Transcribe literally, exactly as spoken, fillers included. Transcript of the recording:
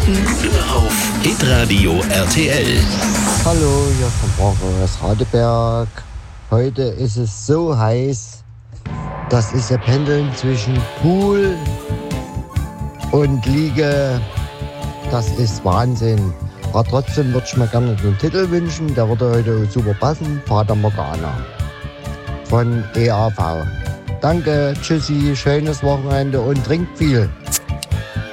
Minuten auf Hitradio R T L. Hallo, hier ist der Braucher aus Radeberg. Heute ist es so heiß, das ist ja Pendeln zwischen Pool und Liege. Das ist Wahnsinn. Aber trotzdem würde ich mir gerne den Titel wünschen. Der würde heute super passen. Fata Morgana von E A V. Danke, tschüssi, schönes Wochenende und trinkt viel.